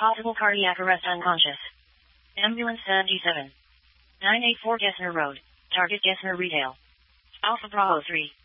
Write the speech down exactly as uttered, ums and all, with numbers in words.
Possible cardiac arrest unconscious. Ambulance seventy-seven. nine eighty-four Gessner Road. Target Gessner Retail. Alpha Bravo three.